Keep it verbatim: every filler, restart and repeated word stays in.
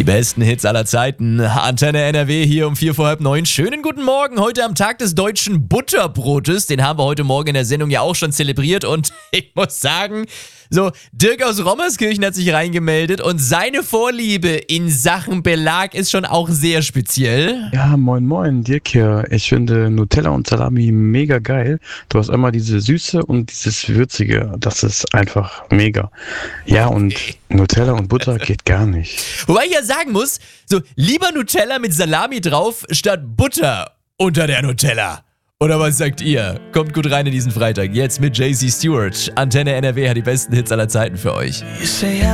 besten Hits aller Zeiten. Antenne N R W hier um vier vor halb neun. Schönen guten Morgen. Heute am Tag des deutschen Butterbrotes. Den haben wir heute Morgen in der Sendung ja auch schon zelebriert. Und ich muss sagen, so, Dirk aus Rommerskirchen hat sich reingemeldet und seine Vorliebe in Sachen Belag ist schon auch sehr speziell. Ja, moin moin, Dirk hier. Ich finde Nutella und Salami mega geil. Du hast einmal diese Süße und dieses Würzige. Das ist einfach mega. Ja, und Nutella und Butter geht gar nicht. Wobei ich ja sagen muss, so lieber Nutella mit Salami drauf statt Butter unter der Nutella. Oder was sagt ihr? Kommt gut rein in diesen Freitag. Jetzt mit J C Stewart. Antenne N R W hat die besten Hits aller Zeiten für euch.